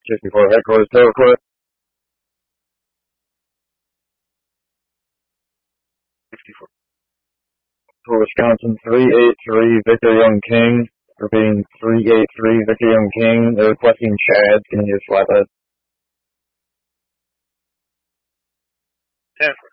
64 headquarters, Delaware. For Wisconsin, 383 Victor Young King. Repeating, 383 Victor Young King. They're requesting Chad. Can you just flat that? 10-4.